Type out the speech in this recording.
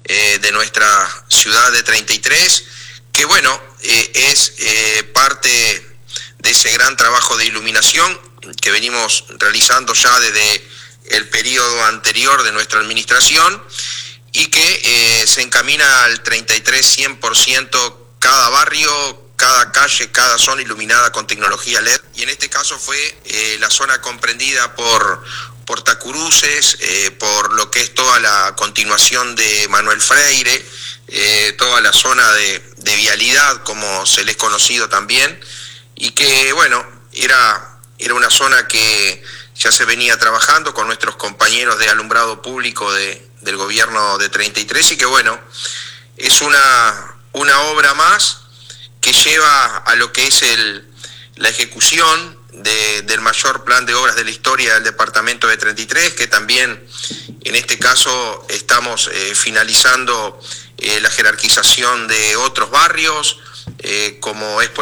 de nuestra ciudad de 33, que bueno, es parte de ese gran trabajo de iluminación que venimos realizando ya desde el periodo anterior de nuestra administración y que se encamina al 33 100%, cada barrio, cada calle, cada zona iluminada con tecnología LED. Y en este caso fue la zona comprendida por Tacuruces, por lo que es toda la continuación de Manuel Freire, toda la zona de vialidad, como se le es conocido también, y que bueno, era una zona que ya se venía trabajando con nuestros compañeros de alumbrado público del gobierno de 33, y que bueno, es una obra más que lleva a lo que es la ejecución del mayor plan de obras de la historia del departamento de 33, que también en este caso estamos finalizando la jerarquización de otros barrios, como es por